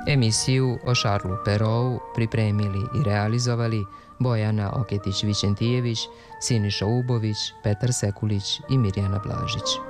Emisiju o Šarlu Perou pripremili i realizovali Bojana Oketić-Vićentijević, Siniša Ubović, Petar Sekulić i Mirjana Blažić.